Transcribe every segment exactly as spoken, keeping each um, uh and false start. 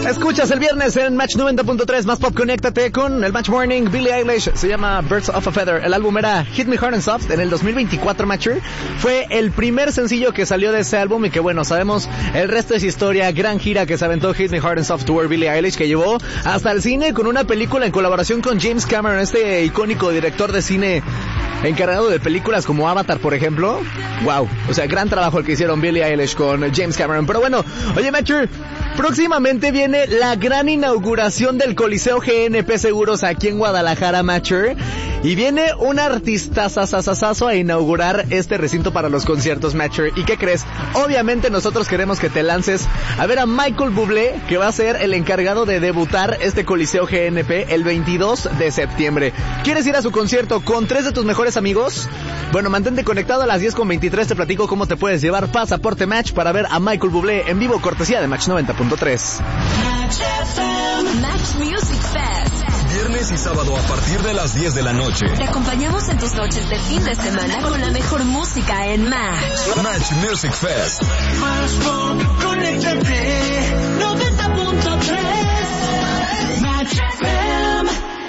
Escuchas el viernes en Match noventa punto tres, más pop, conéctate con el Match Morning. Billie Eilish, se llama Birds of a Feather. El álbum era Hit Me Hard and Soft en el dos mil veinticuatro, Matcher. Fue el primer sencillo que salió de ese álbum y que bueno, sabemos el resto es historia. Gran gira que se aventó Hit Me Hard and Soft Tour Billie Eilish, que llevó hasta el cine con una película en colaboración con James Cameron, este icónico director de cine encargado de películas como Avatar, por ejemplo. Wow, o sea, gran trabajo el que hicieron Billie Eilish con James Cameron. Pero bueno, oye, Matcher, próximamente viene la gran inauguración del Coliseo G N P Seguros aquí en Guadalajara, Matcher. Y viene un artista sasasasazo a inaugurar este recinto para los conciertos, Matcher. ¿Y qué crees? Obviamente nosotros queremos que te lances a ver a Michael Bublé, que va a ser el encargado de debutar este Coliseo G N P el veintidós de septiembre. ¿Quieres ir a su concierto con tres de tus mejores amigos? Bueno, mantente conectado. A las diez con veintitrés te platico cómo te puedes llevar pasaporte Match para ver a Michael Bublé en vivo, cortesía de Match noventa punto tres. Match Music Fest. Viernes y sábado a partir de las diez de la noche. Te acompañamos en tus noches de fin de semana con la mejor música en Match. Match Music Fest. Más pop, conéctate, noventa punto tres. Match F M.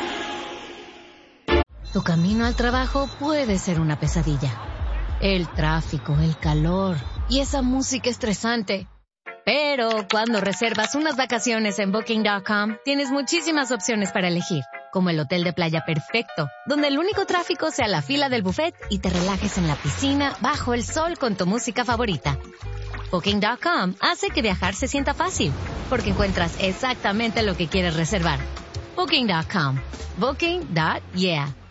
Tu camino al trabajo puede ser una pesadilla. El tráfico, el calor y esa música estresante. Pero cuando reservas unas vacaciones en Booking punto com, tienes muchísimas opciones para elegir, como el hotel de playa perfecto, donde el único tráfico sea la fila del buffet y te relajes en la piscina bajo el sol con tu música favorita. Booking punto com hace que viajar se sienta fácil, porque encuentras exactamente lo que quieres reservar. Booking punto com. Booking. Yeah.